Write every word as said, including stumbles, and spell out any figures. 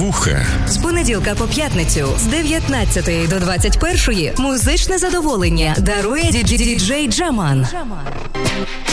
вуха. З понеділка по п'ятницю з дев'ятнадцятої до двадцять першої музичне задоволення дарує діджей Джаман.